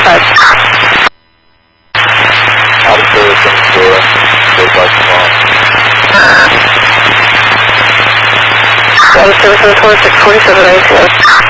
Out of service in Florida. Stay by tomorrow. Out of service in Florida, 647 ACS.